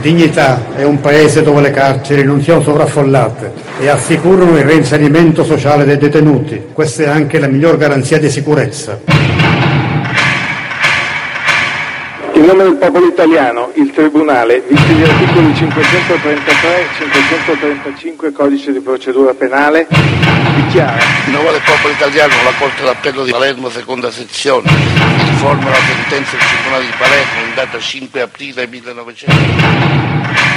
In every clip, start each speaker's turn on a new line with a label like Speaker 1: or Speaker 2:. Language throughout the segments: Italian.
Speaker 1: Dignità è un paese dove le carceri non siano sovraffollate e assicurano il reinserimento sociale dei detenuti. Questa è anche la miglior garanzia di sicurezza.
Speaker 2: In nome del popolo italiano, il Tribunale, visti gli articoli 533 e 535 Codice di procedura penale, dichiara:
Speaker 3: in nome del popolo italiano, la Corte d'Appello di Palermo, seconda sezione, riforma la sentenza del Tribunale di Palermo in data 5 aprile 1900.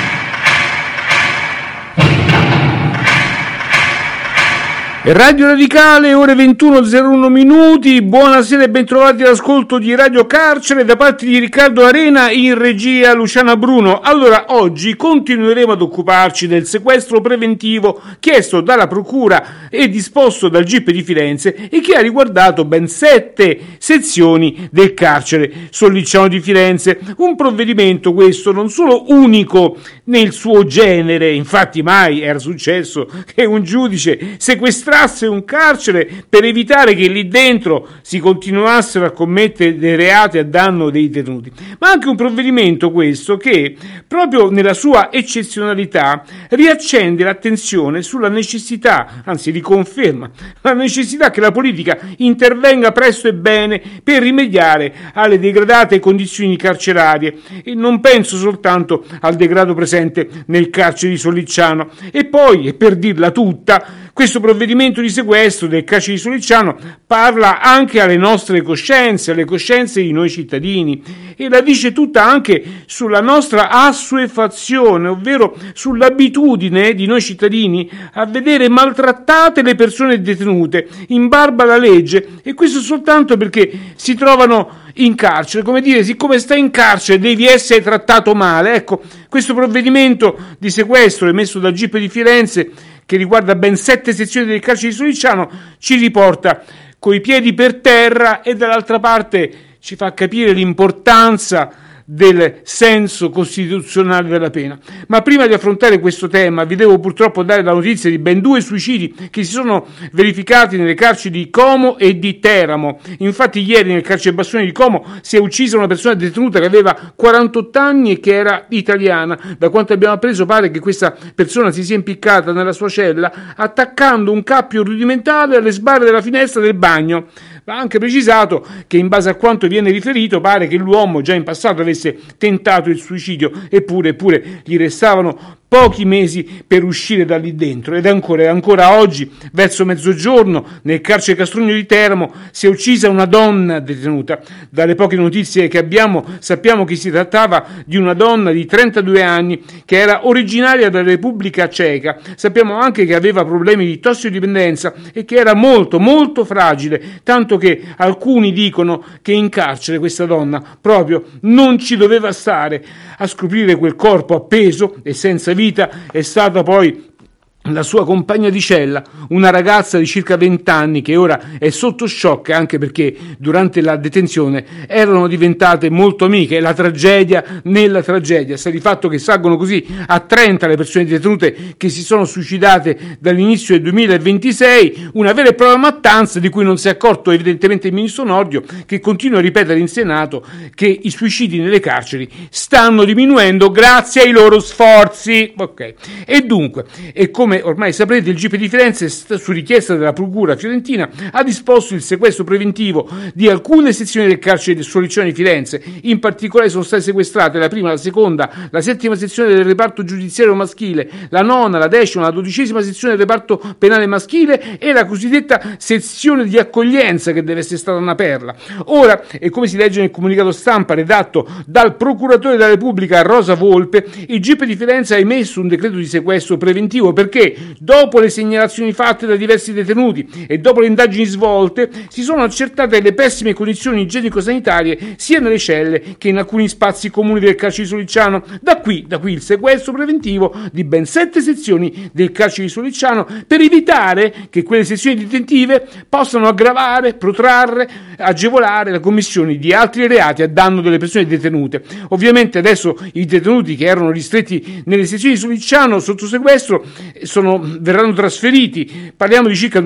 Speaker 4: Radio Radicale, ore 21:01 minuti. Buonasera e bentrovati all'ascolto di Radio Carcere da parte di Riccardo Arena, in regia Luciana Bruno. Allora, oggi continueremo ad occuparci del sequestro preventivo chiesto dalla Procura e disposto dal GIP di Firenze e che ha riguardato ben 7 sezioni del carcere Sollicciano di Firenze. Un provvedimento questo non solo unico nel suo genere, infatti mai era successo che un giudice sequestrasse un carcere per evitare che lì dentro si continuassero a commettere dei reati a danno dei detenuti, ma anche un provvedimento questo che, proprio nella sua eccezionalità, riaccende l'attenzione sulla necessità, anzi riconferma la necessità che la politica intervenga presto e bene per rimediare alle degradate condizioni carcerarie, e non penso soltanto al degrado presente nel carcere di Sollicciano. E poi, e per dirla tutta, questo provvedimento di sequestro del carcere di Sollicciano parla anche alle nostre coscienze, alle coscienze di noi cittadini, e la dice tutta anche sulla nostra assuefazione, ovvero sull'abitudine di noi cittadini a vedere maltrattate le persone detenute in barba alla legge, e questo soltanto perché si trovano in carcere. Come dire, siccome stai in carcere devi essere trattato male. Ecco, questo provvedimento di sequestro emesso dal GIP di Firenze, che riguarda ben 7 sezioni del carcere di Sollicciano, ci riporta coi piedi per terra e dall'altra parte ci fa capire l'importanza del senso costituzionale della pena. Ma prima di affrontare questo tema vi devo purtroppo dare la notizia di ben 2 suicidi che si sono verificati nelle carceri di Como e di Teramo. Infatti ieri nel carcere Bassone di Como si è uccisa una persona detenuta che aveva 48 anni e che era italiana. Da quanto abbiamo appreso pare che questa persona si sia impiccata nella sua cella attaccando un cappio rudimentale alle sbarre della finestra del bagno. Va anche precisato che, in base a quanto viene riferito, pare che l'uomo già in passato avesse tentato il suicidio, eppure gli restavano pochi mesi per uscire da lì dentro. Ed ancora oggi, verso mezzogiorno, nel carcere Castrugno di Teramo si è uccisa una donna detenuta. Dalle poche notizie che abbiamo sappiamo che si trattava di una donna di 32 anni che era originaria della Repubblica Ceca. Sappiamo anche che aveva problemi di tossicodipendenza e che era molto fragile, tanto che alcuni dicono che in carcere questa donna proprio non ci doveva stare. A scoprire quel corpo appeso e senza vita è stata poi la sua compagna di cella, una ragazza di circa 20 anni che ora è sotto shock, anche perché durante la detenzione erano diventate molto amiche. La tragedia nella tragedia sta di fatto che salgono così a 30 le persone detenute che si sono suicidate dall'inizio del 2026, una vera e propria mattanza di cui non si è accorto evidentemente il ministro Nordio, che continua a ripetere in Senato che i suicidi nelle carceri stanno diminuendo grazie ai loro sforzi. Ok. E dunque, e come ormai saprete, il GIP di Firenze, su richiesta della Procura fiorentina, ha disposto il sequestro preventivo di alcune sezioni del carcere di Sollicciano di Firenze. In particolare sono state sequestrate la prima, la seconda, la settima sezione del reparto giudiziario maschile, la nona, la decima, la 12ª sezione del reparto penale maschile e la cosiddetta sezione di accoglienza, che deve essere stata una perla. Ora, e come si legge nel comunicato stampa redatto dal procuratore della Repubblica Rosa Volpe, il GIP di Firenze ha emesso un decreto di sequestro preventivo perché, dopo le segnalazioni fatte da diversi detenuti e dopo le indagini svolte, si sono accertate le pessime condizioni igienico-sanitarie sia nelle celle che in alcuni spazi comuni del carcere di Sollicciano. Da qui il sequestro preventivo di ben 7 sezioni del carcere di Sollicciano, per evitare che quelle sezioni detentive possano aggravare, protrarre, agevolare la commissione di altri reati a danno delle persone detenute. Ovviamente adesso i detenuti che erano ristretti nelle sezioni di Sollicciano sotto sequestro verranno trasferiti. Parliamo di circa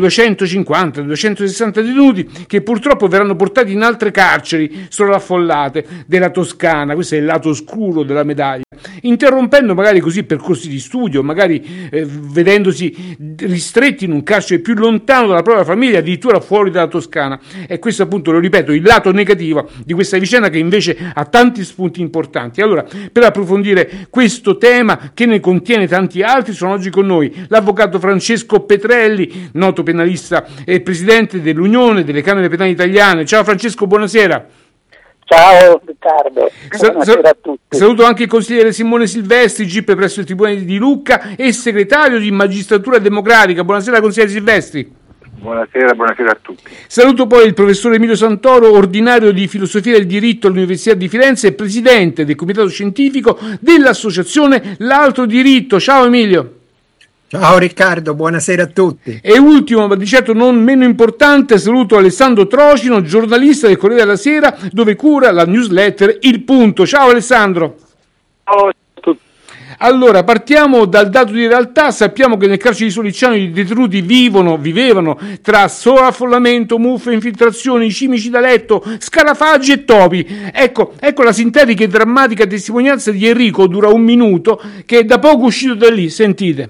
Speaker 4: 250-260 detenuti che purtroppo verranno portati in altre carceri sovraffollate della Toscana. Questo è il lato oscuro della medaglia. interrompendo magari così percorsi di studio, magari vedendosi ristretti in un carcere più lontano dalla propria famiglia, addirittura fuori dalla Toscana. E questo appunto, lo ripeto, il lato negativo di questa vicenda, che invece ha tanti spunti importanti. Allora, per approfondire questo tema, che ne contiene tanti altri, sono oggi con noi l'avvocato Francesco Petrelli, noto penalista e presidente dell'Unione delle Camere Penali Italiane. Ciao Francesco, buonasera.
Speaker 5: Ciao Riccardo, buonasera a tutti.
Speaker 4: Saluto anche il consigliere Simone Silvestri, GIP presso il Tribunale di Lucca e segretario di Magistratura Democratica. Buonasera consigliere Silvestri.
Speaker 5: Buonasera a tutti.
Speaker 4: Saluto poi il professor Emilio Santoro, ordinario di filosofia del diritto all'Università di Firenze e presidente del comitato scientifico dell'associazione L'Altro Diritto. Ciao Emilio.
Speaker 6: Ciao Riccardo, buonasera a tutti.
Speaker 4: E ultimo, ma di certo non meno importante, saluto Alessandro Trocino, giornalista del Corriere della Sera, dove cura la newsletter Il Punto. Ciao Alessandro.
Speaker 5: Ciao a tutti.
Speaker 4: Allora, partiamo dal dato di realtà. Sappiamo che nel carcere di Sollicciano i detenuti vivevano tra sovraffollamento, muffe, infiltrazioni, cimici da letto, scarafaggi e topi. Ecco la sintetica e drammatica testimonianza di Enrico, dura 1 minuto, che è da poco uscito da lì. Sentite.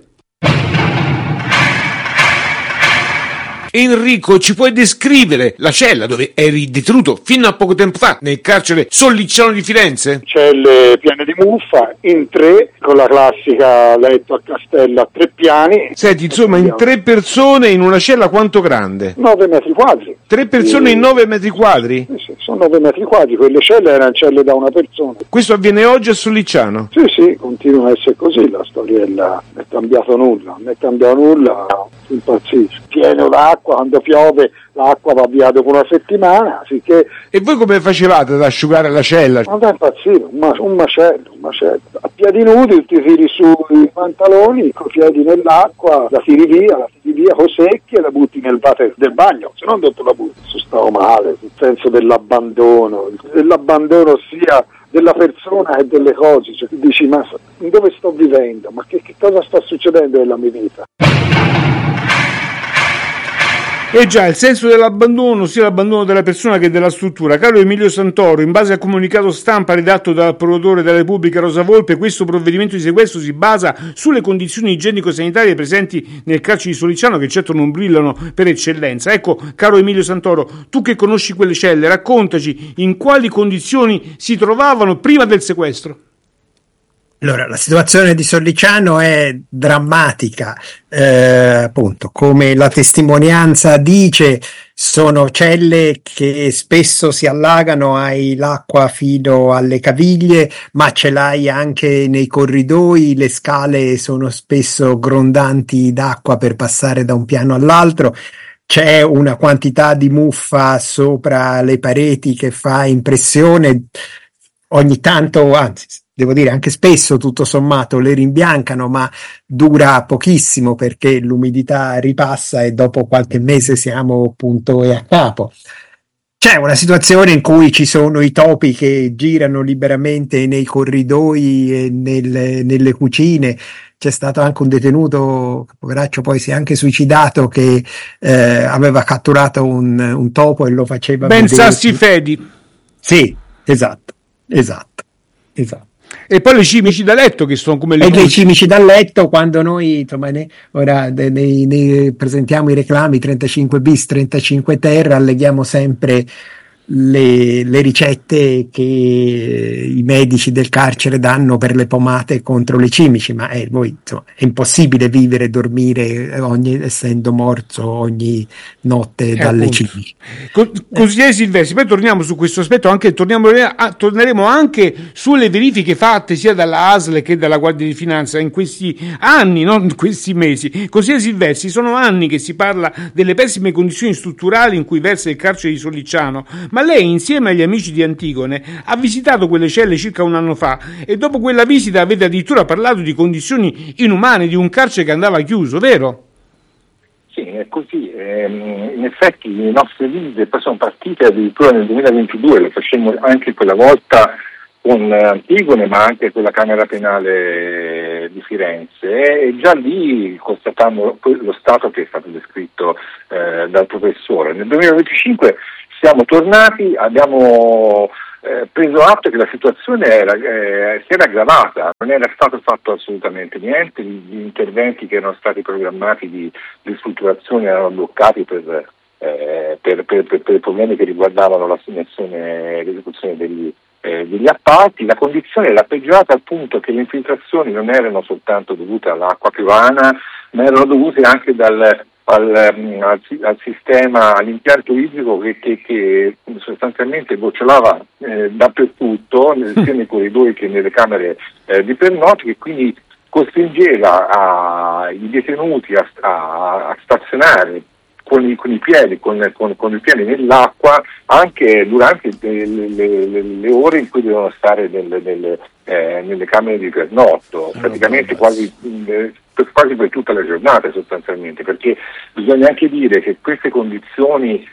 Speaker 4: Enrico, ci puoi descrivere la cella dove eri detenuto fino a poco tempo fa, nel carcere Sollicciano di Firenze?
Speaker 5: Celle piene di muffa, in 3, con la classica letto a castello a 3 piani.
Speaker 7: Senti, insomma, in 3 persone in una cella quanto grande?
Speaker 5: 9 metri quadri.
Speaker 7: 3 persone in 9 metri quadri?
Speaker 5: Sì, sono 9 metri quadri, quelle celle erano celle da una persona.
Speaker 7: Questo avviene oggi a Sollicciano?
Speaker 5: Sì, continua a essere così, la storiella, non è cambiato nulla, impazzisco. Pieno d'acqua, quando piove l'acqua va via dopo una settimana, sicché...
Speaker 7: E voi come facevate ad asciugare la cella?
Speaker 5: Non è impazzito, un macello. A piedi nudi ti tiri su i pantaloni, con i piedi nell'acqua, la tiri via con secchi e la butti nel water del bagno, se no dove la butti? Stavo male, il senso dell'abbandono sia della persona e delle cose, cioè ti dici ma dove sto vivendo, ma che cosa sta succedendo nella mia vita?
Speaker 4: E già, il senso dell'abbandono, sia l'abbandono della persona che della struttura. Caro Emilio Santoro, in base al comunicato stampa redatto dal procuratore della Repubblica Rosa Volpe, questo provvedimento di sequestro si basa sulle condizioni igienico-sanitarie presenti nel carcere di Sollicciano, che certo non brillano per eccellenza. Ecco, caro Emilio Santoro, tu che conosci quelle celle, raccontaci in quali condizioni si trovavano prima del sequestro.
Speaker 6: Allora, la situazione di Sollicciano è drammatica, appunto, come la testimonianza dice, sono celle che spesso si allagano, hai l'acqua fino alle caviglie, ma ce l'hai anche nei corridoi, le scale sono spesso grondanti d'acqua per passare da un piano all'altro. C'è una quantità di muffa sopra le pareti che fa impressione, ogni tanto, anzi, devo dire anche spesso tutto sommato le rimbiancano, ma dura pochissimo perché l'umidità ripassa e dopo qualche mese siamo punto e a capo. C'è una situazione in cui ci sono i topi che girano liberamente nei corridoi e nelle cucine. C'è stato anche un detenuto, poveraccio, poi si è anche suicidato, che aveva catturato un topo e lo faceva
Speaker 4: Ben
Speaker 6: vedere.
Speaker 4: Sassi Fedi.
Speaker 6: Sì, esatto.
Speaker 4: E poi le cimici da letto, che sono come le...
Speaker 6: E dei cimici da letto, quando noi insomma ora ne presentiamo i reclami 35 bis, 35 ter, alleghiamo sempre le ricette che i medici del carcere danno per le pomate contro le cimici, ma voi, insomma, è impossibile vivere e dormire essendo morto ogni notte dalle cimici.
Speaker 4: Consigliere Silvestri, poi torniamo su questo aspetto, torneremo anche sulle verifiche fatte sia dalla ASL che dalla Guardia di Finanza in questi anni, non in questi mesi. Consigliere Silvestri, sono anni che si parla delle pessime condizioni strutturali in cui versa il carcere di Sollicciano, ma lei, insieme agli amici di Antigone, ha visitato quelle celle circa 1 anno fa e dopo quella visita avete addirittura parlato di condizioni inumane, di un carcere che andava chiuso, vero?
Speaker 8: Sì, è così. In effetti le nostre visite poi sono partite addirittura nel 2022, lo facemmo anche quella volta con Antigone, ma anche con la Camera Penale di Firenze, e già lì constatammo lo stato che è stato descritto dal professore. Nel 2025 siamo tornati, abbiamo preso atto che la situazione si era aggravata, non era stato fatto assolutamente niente, gli interventi che erano stati programmati di ristrutturazione erano bloccati per problemi che riguardavano l'assegnazione e l'esecuzione degli appalti. La condizione era peggiorata al punto che le infiltrazioni non erano soltanto dovute all'acqua piovana, ma erano dovute anche al sistema, all'impianto idrico che sostanzialmente gocciolava dappertutto, sia nei corridoi che nelle camere di pernotti, che quindi costringeva i detenuti a stazionare con i piedi nell'acqua anche durante le ore in cui devono stare nelle camere di pernotto, praticamente quasi per tutta la giornata sostanzialmente, perché bisogna anche dire che queste condizioni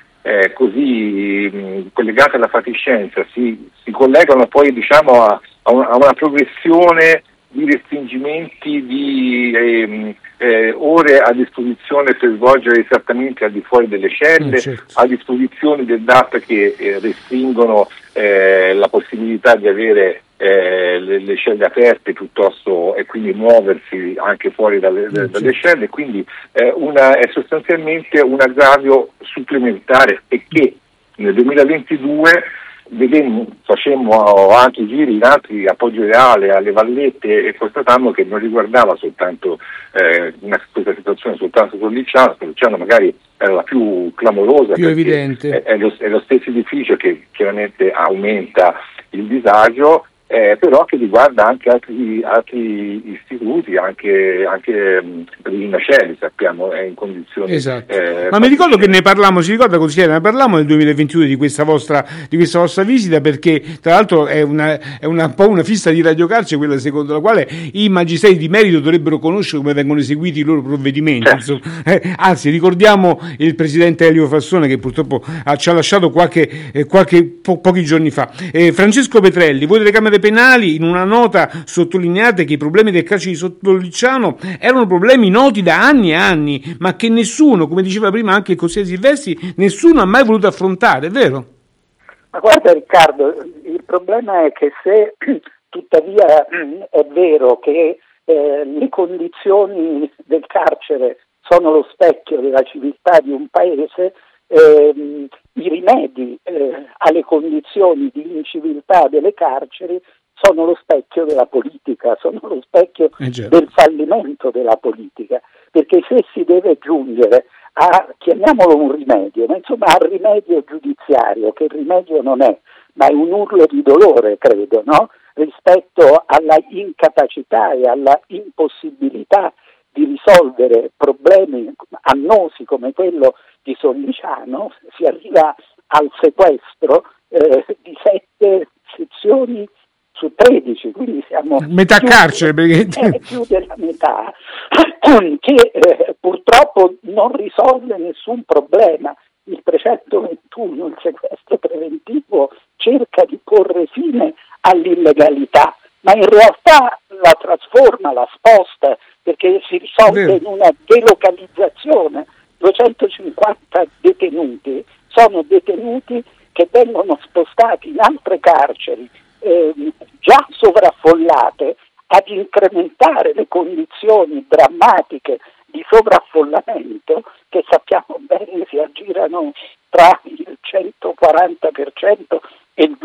Speaker 8: così collegate alla fatiscenza si collegano poi a una progressione di restringimenti di ore a disposizione per svolgere i trattamenti al di fuori delle celle, certo, a disposizione del DAP che restringono la possibilità di avere le celle aperte piuttosto e quindi muoversi anche fuori dalle celle, quindi è sostanzialmente un aggravio supplementare e che nel 2022 facemmo anche giri in altri Appoggio Reale, alle Vallette e constatammo che non riguardava soltanto questa situazione soltanto Sollicciano magari era la più clamorosa,
Speaker 4: più evidente.
Speaker 8: È lo stesso edificio che chiaramente aumenta il disagio, però che riguarda anche altri istituti, anche Rinnacelli sappiamo è in condizioni.
Speaker 4: Esatto. Ma mi ricordo che ne parlammo, si ricorda consigliere, ne parlammo nel 2022 di questa vostra visita, perché tra l'altro è un po' una fissa di Radio Carcere, quella secondo la quale i magistrati di merito dovrebbero conoscere come vengono eseguiti i loro provvedimenti.
Speaker 8: Certo.
Speaker 4: Anzi, ricordiamo il presidente Elio Fassone che purtroppo ci ha lasciato pochi giorni fa. Francesco Petrelli, voi delle Camere Penali in una nota sottolineate che i problemi del carcere di Sollicciano erano problemi noti da anni e anni, ma che nessuno, come diceva prima anche il consigliere Silvestri, nessuno ha mai voluto affrontare, è vero?
Speaker 9: Ma guarda Riccardo, il problema è che se tuttavia è vero che le condizioni del carcere sono lo specchio della civiltà di un paese, i rimedi alle condizioni di inciviltà delle carceri sono lo specchio della politica, sono lo specchio del fallimento della politica, perché se si deve giungere chiamiamolo un rimedio, ma insomma al rimedio giudiziario, che il rimedio non è, ma è un urlo di dolore, credo, no? Rispetto alla incapacità e alla impossibilità di risolvere problemi annosi come quello di Sollicciano, si arriva al sequestro di 7 sezioni su 13, quindi siamo
Speaker 4: metà carcere,
Speaker 9: più della metà, che purtroppo non risolve nessun problema. Il precetto 21, il sequestro preventivo, cerca di porre fine all'illegalità, ma in realtà la trasforma, la sposta, perché si risolve in una delocalizzazione. 250 detenuti sono detenuti che vengono spostati in altre carceri già sovraffollate ad incrementare le condizioni drammatiche di sovraffollamento che sappiamo bene si aggirano tra il 140% e il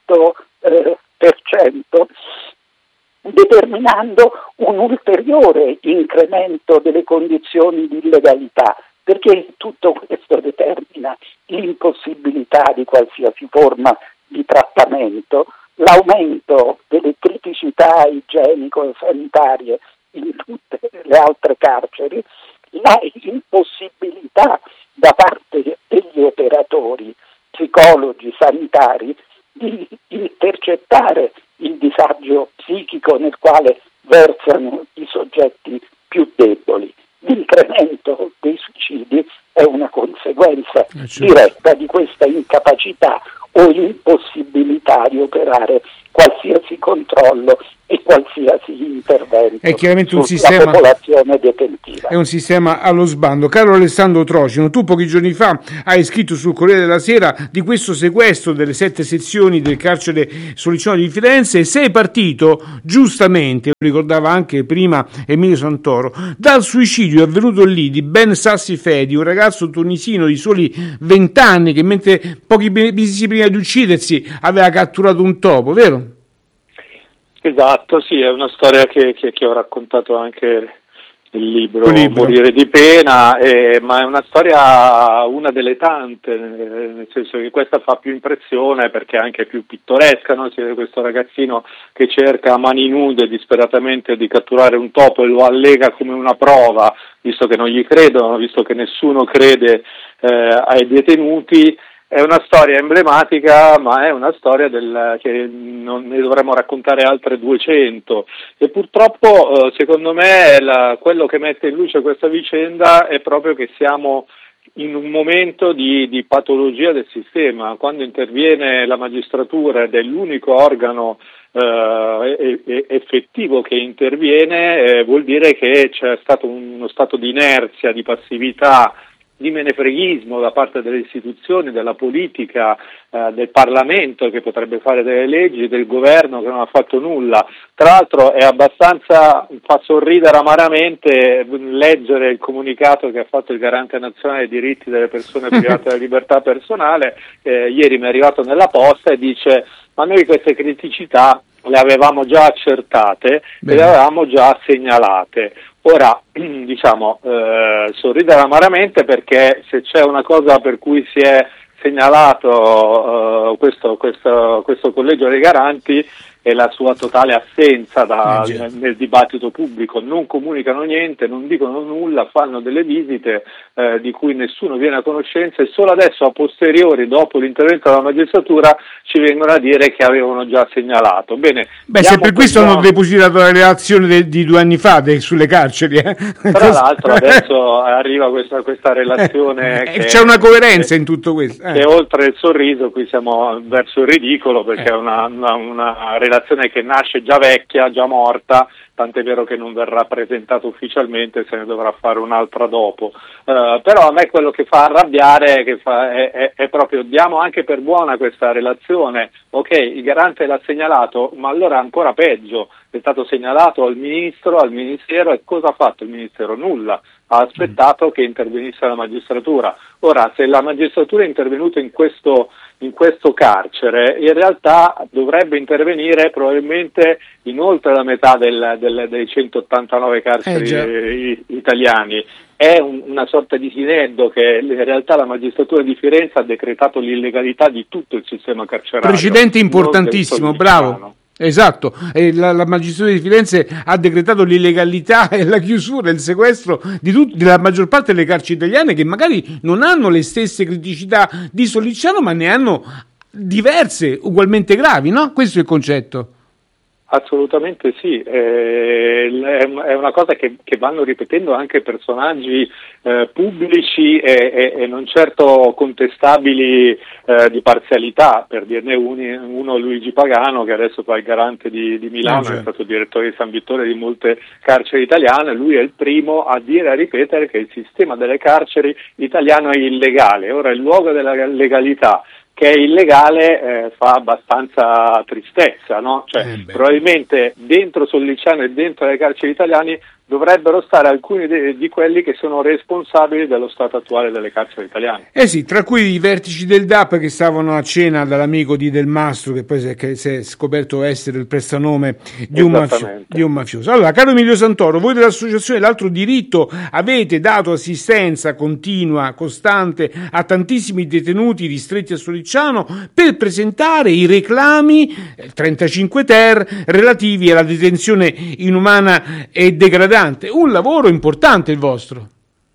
Speaker 9: 200%, determinando un ulteriore incremento delle condizioni di illegalità, perché tutto questo determina l'impossibilità di qualsiasi forma di trattamento, l'aumento delle criticità igienico-sanitarie in tutte le altre carceri, la impossibilità da parte degli operatori, psicologi, sanitari, di intercettare il disagio psichico nel quale versano i soggetti più deboli. L'incremento dei suicidi è una conseguenza diretta di questa incapacità o impossibilità di operare qualsiasi controllo di qualsiasi intervento
Speaker 4: è chiaramente un
Speaker 9: sulla
Speaker 4: sistema,
Speaker 9: popolazione detentiva.
Speaker 4: è un sistema allo sbando. Caro Alessandro Trocino, tu pochi giorni fa hai scritto sul Corriere della Sera di questo sequestro delle 7 sezioni del carcere Sollicciano di Firenze e sei partito, giustamente, lo ricordava anche prima Emilio Santoro, dal suicidio avvenuto lì di Ben Sassi Fedi, un ragazzo tunisino di soli 20 anni che mentre pochi mesi prima di uccidersi aveva catturato un topo, vero?
Speaker 10: Esatto, sì, è una storia che ho raccontato anche nel libro Morire di pena, ma è una storia, una delle tante, nel senso che questa fa più impressione perché è anche più pittoresca, no? Si vede questo ragazzino che cerca a mani nude disperatamente di catturare un topo e lo allega come una prova, visto che non gli credono, visto che nessuno crede ai detenuti. È una storia emblematica, ma è una storia che non ne dovremmo raccontare altre 200 e purtroppo secondo me quello che mette in luce questa vicenda è proprio che siamo in un momento di patologia del sistema. Quando interviene la magistratura ed è l'unico organo effettivo che interviene, vuol dire che c'è stato uno stato di inerzia, di passività, di menefreghismo da parte delle istituzioni, della politica, del Parlamento che potrebbe fare delle leggi, del governo che non ha fatto nulla. Tra l'altro fa sorridere amaramente leggere il comunicato che ha fatto il Garante Nazionale dei Diritti delle Persone Private della Libertà Personale, ieri mi è arrivato nella posta e dice: ma noi queste criticità le avevamo già accertate e le avevamo già segnalate. Ora, sorridere amaramente perché se c'è una cosa per cui si è segnalato questo collegio dei garanti è la sua totale assenza nel dibattito pubblico. Non comunicano niente, non dicono nulla, fanno delle visite di cui nessuno viene a conoscenza e solo adesso, a posteriori, dopo l'intervento della magistratura, ci vengono a dire che avevano già segnalato. Bene,
Speaker 4: se per questo hanno depositato la relazione di 2 anni fa sulle carceri.
Speaker 10: Tra l'altro adesso arriva questa relazione
Speaker 4: c'è una coerenza in tutto questo.
Speaker 10: Che oltre il sorriso, qui siamo verso il ridicolo, perché è una relazione che nasce già vecchia, già morta, tant'è vero che non verrà presentata ufficialmente, se ne dovrà fare un'altra dopo. Però a me quello che fa arrabbiare è proprio, diamo anche per buona questa relazione, ok, il garante l'ha segnalato, ma allora ancora peggio, è stato segnalato al ministro, al ministero, e cosa ha fatto il ministero? Nulla, ha aspettato che intervenisse la magistratura. Ora, se la magistratura è intervenuta in questo carcere, in realtà dovrebbe intervenire probabilmente in oltre la metà dei 189 carceri italiani. È una sorta di sineddo che in realtà la magistratura di Firenze ha decretato l'illegalità di tutto il sistema carcerario.
Speaker 4: Precedente importantissimo, bravo. Esatto, la magistratura di Firenze ha decretato l'illegalità e la chiusura e il sequestro della maggior parte delle carceri italiane, che magari non hanno le stesse criticità di Sollicciano, ma ne hanno diverse ugualmente gravi, no? Questo è il concetto.
Speaker 10: Assolutamente sì, è una cosa che vanno ripetendo anche personaggi pubblici e non certo contestabili di parzialità. Per dirne uno, Luigi Pagano, che adesso fa il garante di Milano, è stato direttore di San Vittore di molte carceri italiane. Lui è il primo a dire e a ripetere che il sistema delle carceri italiano è illegale. Ora, il luogo della legalità, che è illegale, fa abbastanza tristezza, no? Cioè, probabilmente dentro Sollicciano e dentro le carceri italiane dovrebbero stare alcuni di quelli che sono responsabili dello stato attuale delle carceri italiane.
Speaker 4: Sì, tra cui i vertici del DAP che stavano a cena dall'amico di Del Mastro, che poi si è scoperto essere il prestanome di un mafioso. Allora, caro Emilio Santoro, voi dell'associazione L'Altro Diritto avete dato assistenza continua, costante a tantissimi detenuti ristretti a Sollicciano per presentare i reclami 35 ter relativi alla detenzione inumana e degradante. Un lavoro importante il vostro.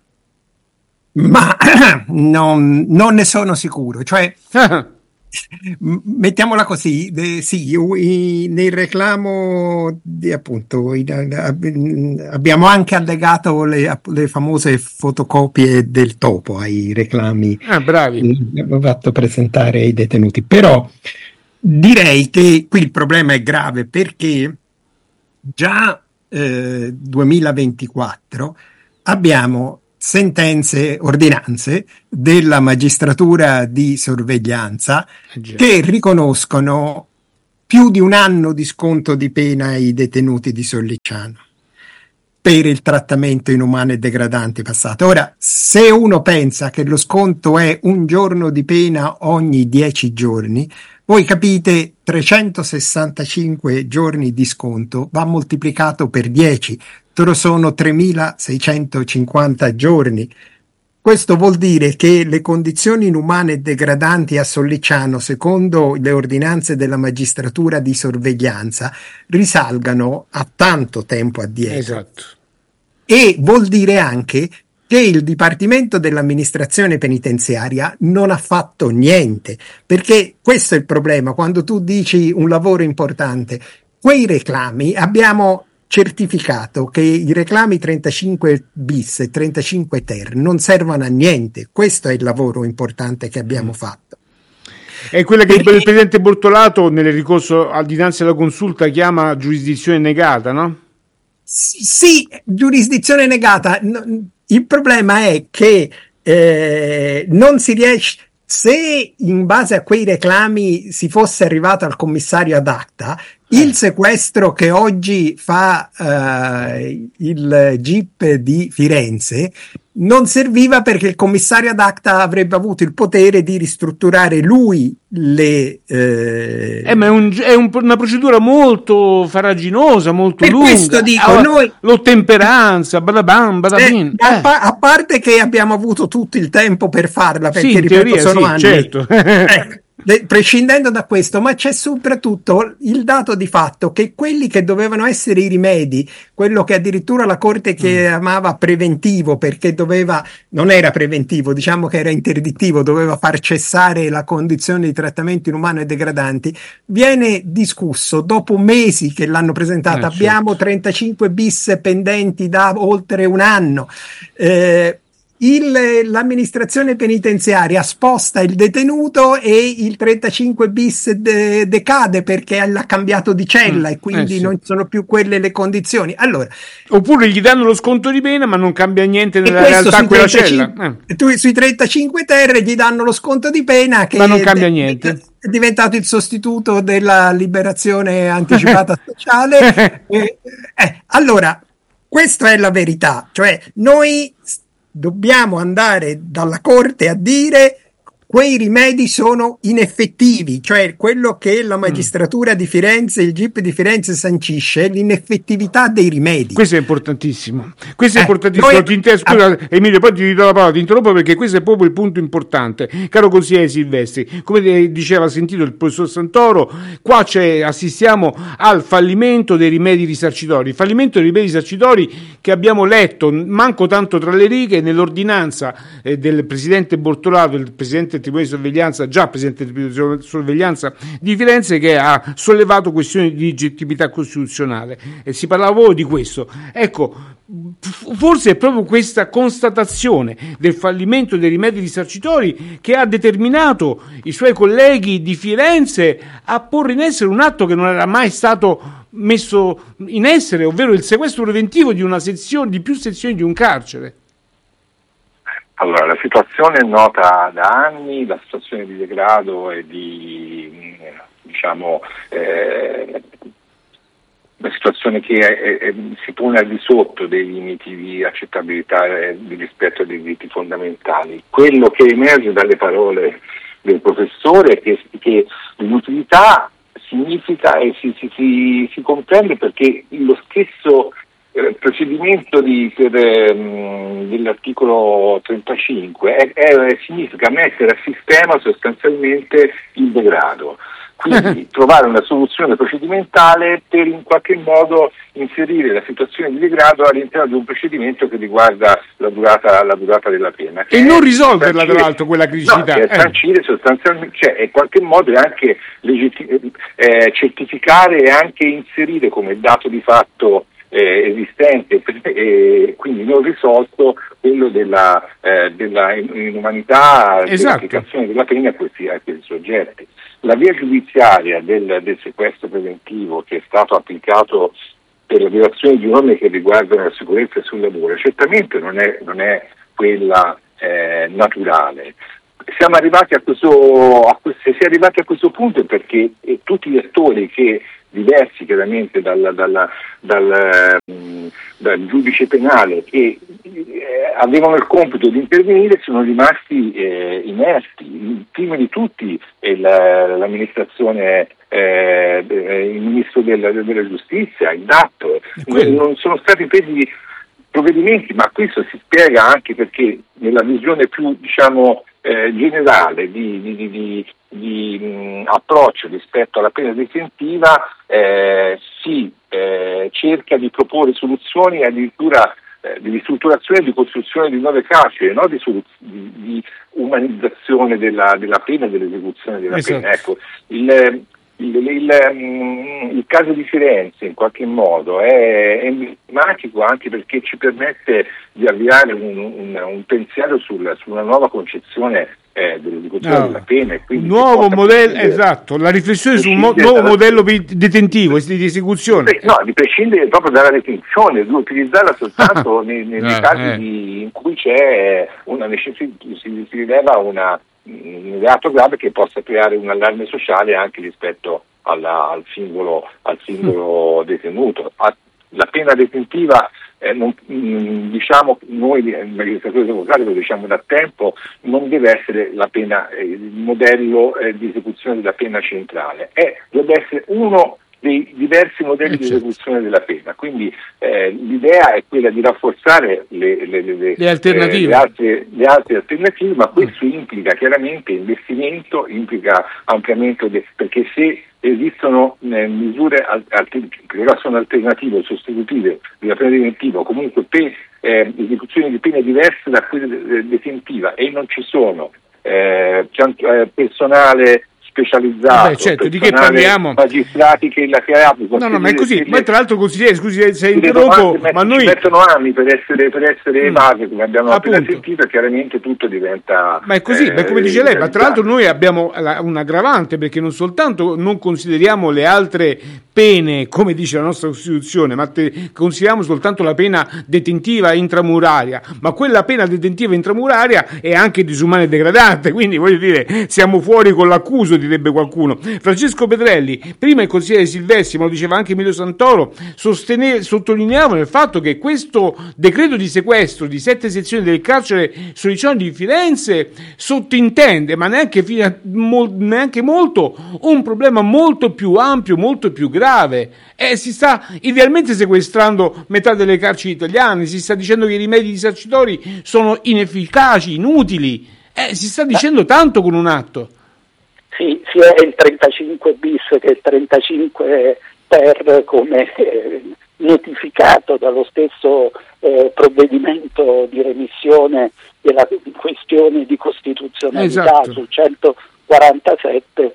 Speaker 6: Ma non ne sono sicuro, cioè mettiamola così, nel reclamo appunto abbiamo anche allegato le famose fotocopie del topo ai reclami.
Speaker 4: Bravi.
Speaker 6: Abbiamo fatto presentare ai detenuti, però direi che qui il problema è grave perché già 2024 abbiamo sentenze, ordinanze della magistratura di sorveglianza che riconoscono più di 1 anno di sconto di pena ai detenuti di Sollicciano per il trattamento inumano e degradante passato. Ora, se uno pensa che lo sconto è 1 giorno di pena ogni 10 giorni, voi capite 365 giorni di sconto va moltiplicato per 10, sono 3.650 giorni. Questo vuol dire che le condizioni inumane e degradanti a Sollicciano, secondo le ordinanze della magistratura di sorveglianza, risalgano a tanto tempo addietro.
Speaker 4: Esatto.
Speaker 6: E vuol dire anche che il Dipartimento dell'amministrazione penitenziaria non ha fatto niente, perché questo è il problema. Quando tu dici un lavoro importante, quei reclami abbiamo certificato che i reclami 35 bis e 35 ter non servono a niente. Questo è il lavoro importante che abbiamo fatto.
Speaker 4: È quella che il presidente Bortolato nel ricorso dinanzi alla consulta chiama giurisdizione negata, no?
Speaker 6: Sì, giurisdizione negata. Il problema è che non si riesce. Se in base a quei reclami si fosse arrivato al commissario ad acta, il sequestro che oggi fa il GIP di Firenze non serviva, perché il commissario ad acta avrebbe avuto il potere di ristrutturare lui le...
Speaker 4: ma è una procedura molto farraginosa, molto lunga. Per questo
Speaker 6: dico, noi...
Speaker 4: L'ottemperanza, badabam, badabin.
Speaker 6: A parte che abbiamo avuto tutto il tempo per farla, perché
Speaker 4: sì,
Speaker 6: ripeto,
Speaker 4: teoria,
Speaker 6: sono
Speaker 4: sì,
Speaker 6: anni.
Speaker 4: Certo.
Speaker 6: Prescindendo da questo, ma c'è soprattutto il dato di fatto che quelli che dovevano essere i rimedi, quello che addirittura la Corte chiamava preventivo, perché non era preventivo, diciamo che era interdittivo, doveva far cessare la condizione di trattamento inumano e degradanti, viene discusso dopo mesi che l'hanno presentata. Abbiamo 35 bis pendenti da oltre 1 anno. L'amministrazione penitenziaria sposta il detenuto e il 35 bis decade perché l'ha cambiato di cella e quindi non sono più quelle le condizioni. Allora,
Speaker 4: oppure gli danno lo sconto di pena ma non cambia niente nella realtà quella cella.
Speaker 6: Tu sui 35 ter gli danno lo sconto di pena che
Speaker 4: ma non cambia niente.
Speaker 6: È diventato il sostituto della liberazione anticipata speciale. Allora, questa è la verità, cioè noi dobbiamo andare dalla Corte a dire quei rimedi sono ineffettivi, cioè quello che la magistratura di Firenze, il GIP di Firenze sancisce, l'ineffettività dei rimedi.
Speaker 4: Questo è importantissimo. Scusa Emilio, poi ti do la parola, ti interrompo perché questo è proprio il punto importante. Caro consigliere Silvestri, come diceva, sentito il professor Santoro, qua assistiamo al fallimento dei rimedi risarcitori. Il fallimento dei rimedi risarcitori che abbiamo letto, manco tanto tra le righe, nell'ordinanza del presidente Bortolato, del presidente del Tribunale di Sorveglianza, già presidente del Tribunale di Sorveglianza di Firenze, che ha sollevato questioni di legittimità costituzionale, e si parlava di questo. Ecco, forse è proprio questa constatazione del fallimento dei rimedi risarcitori che ha determinato i suoi colleghi di Firenze a porre in essere un atto che non era mai stato messo in essere, ovvero il sequestro preventivo di di più sezioni di un carcere.
Speaker 8: Allora, la situazione è nota da anni, la situazione di degrado e di, una situazione che si pone al di sotto dei limiti di accettabilità e di rispetto dei diritti fondamentali. Quello che emerge dalle parole del professore è che l'inutilità significa e si comprende perché lo stesso procedimento dell'articolo 35 significa mettere a sistema sostanzialmente il degrado, quindi trovare una soluzione procedimentale per in qualche modo inserire la situazione di degrado all'interno di un procedimento che riguarda la durata della pena
Speaker 4: e non risolverla, tra l'altro, quella criticità,
Speaker 8: che è sancire sostanzialmente, cioè in qualche modo è anche certificare e anche inserire come dato di fatto esistente e quindi non risolto quello della inumanità, dell'applicazione della pena a questi soggetti. La via giudiziaria del sequestro preventivo che è stato applicato per la violazione di norme che riguardano la sicurezza sul lavoro certamente non è quella naturale. Siamo arrivati se si è arrivati a questo punto è perché tutti gli attori che diversi chiaramente dal giudice penale che avevano il compito di intervenire sono rimasti inerti. Prima di tutti l'amministrazione, il ministro della giustizia, il DAP, non sono stati presi provvedimenti, ma questo si spiega anche perché nella visione più generale di approccio rispetto alla pena detentiva si cerca di proporre soluzioni addirittura di ristrutturazione e di costruzione di nuove carceri, no? di umanizzazione della pena e dell'esecuzione della pena. Ecco, il caso di Firenze in qualche modo è emblematico anche perché ci permette di avviare un pensiero su una nuova concezione dell'esecuzione della pena. E quindi
Speaker 4: nuovo modello, esatto, la riflessione su un nuovo modello detentivo di esecuzione.
Speaker 8: No, di prescindere proprio dalla detenzione, di utilizzarla soltanto nei casi in cui c'è una necessità, si rileva un reato grave che possa creare un allarme sociale anche rispetto al singolo detenuto. La pena detentiva, noi magistratura democratica lo diciamo da tempo, non deve essere la pena, il modello di esecuzione della pena centrale, deve essere uno dei diversi modelli di esecuzione della pena, quindi l'idea è quella di rafforzare le
Speaker 4: alternative,
Speaker 8: le altre alternative, ma questo implica chiaramente investimento, implica ampliamento, perché se esistono misure che sono alternative o sostitutive della pena detentiva o comunque per esecuzioni di pene diverse da quella detentiva e non ci sono personale specializzato,
Speaker 4: certo, di che parliamo?
Speaker 8: Magistrati che la applicano.
Speaker 4: No, ma è così. Ma tra l'altro, consigliere, scusi se interrompo, ma noi
Speaker 8: ci mettono anni per essere evase, come abbiamo appena sentito, chiaramente tutto diventa.
Speaker 4: Ma è così, come dice lei, ma tra l'altro noi abbiamo un aggravante perché non soltanto non consideriamo le altre pene, come dice la nostra Costituzione, ma consideriamo soltanto la pena detentiva intramuraria, ma quella pena detentiva intramuraria è anche disumana e degradante, quindi voglio dire, siamo fuori con l'accuso, direbbe qualcuno. Francesco Petrelli, prima il consigliere Silvestri, ma lo diceva anche Emilio Santoro, sottolineavano il fatto che questo decreto di sequestro di 7 sezioni del carcere Sollicciano di Firenze sottintende, ma neanche molto, un problema molto più ampio, molto più grave. Si sta idealmente sequestrando metà delle carceri italiane, si sta dicendo che i rimedi risarcitori sono inefficaci, inutili, si sta dicendo tanto con un atto.
Speaker 9: Sì, sia il 35 bis che il 35 ter come notificato dallo stesso provvedimento di remissione della questione di costituzionalità sul 147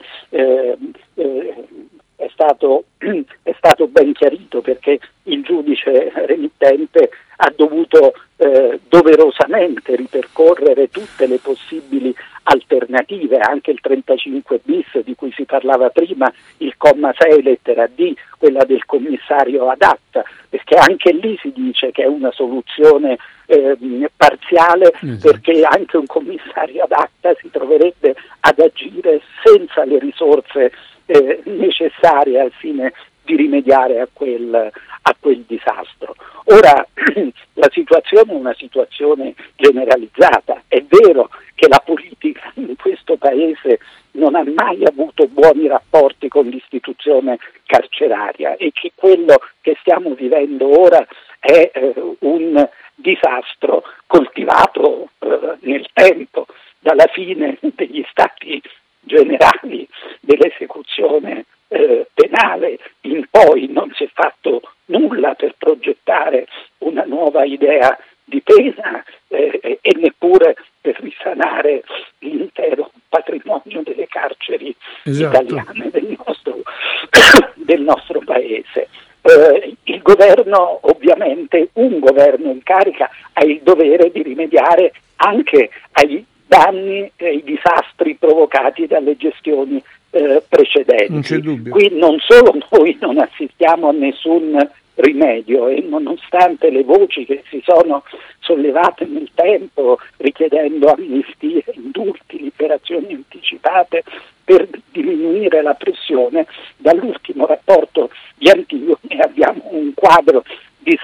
Speaker 9: è stato ben chiarito, perché il giudice remittente ha dovuto doverosamente ripercorrere tutte le possibili alternative, anche il 35 bis di cui si parlava prima, il comma 6 lettera D, quella del commissario ad acta, perché anche lì si dice che è una soluzione parziale, perché anche un commissario ad acta si troverebbe ad agire senza le risorse necessarie al fine di rimediare a quel disastro. Ora la situazione è una situazione generalizzata, è vero che la politica in questo paese non ha mai avuto buoni rapporti con l'istituzione carceraria e che quello che stiamo vivendo ora è un disastro coltivato nel tempo, dalla fine degli stati generali dell'esecuzione penale in poi non si è fatto nulla per progettare una nuova idea di pena e neppure per risanare l'intero patrimonio delle carceri italiane del nostro paese. Il governo, ovviamente, un governo in carica ha il dovere di rimediare anche ai danni e ai disastri provocati dalle gestioni precedenti.
Speaker 4: Non c'è dubbio.
Speaker 9: Qui non solo noi non assistiamo a nessun rimedio, e nonostante le voci che si sono sollevate nel tempo richiedendo amnistie, indulti, liberazioni anticipate per diminuire la pressione, dall'ultimo rapporto di Antigone abbiamo un quadro